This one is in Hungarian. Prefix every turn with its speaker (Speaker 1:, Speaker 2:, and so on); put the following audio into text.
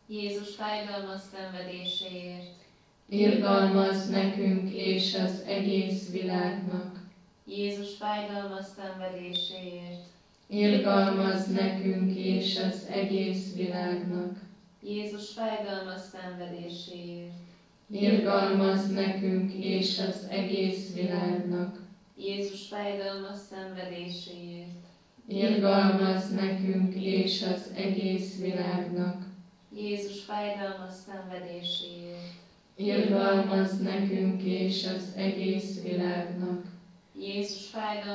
Speaker 1: Jézus fájdalmas szenvedéséért.
Speaker 2: Irgalmazz nekünk és az egész világnak.
Speaker 1: Jézus fájdalmas szenvedéséért.
Speaker 2: Irgalmazz nekünk és az egész világnak.
Speaker 1: Jézus fájdalmas szenvedéséért.
Speaker 2: Irgalmazz nekünk és az egész világnak.
Speaker 1: Jézus fájdalmas szenvedéséért.
Speaker 2: Irgalmazz nekünk és az egész világnak.
Speaker 1: Jézus fájdalmas szenvedéséért.
Speaker 2: Irgalmazz nekünk és az egész világnak.
Speaker 1: Jézus fájdalmas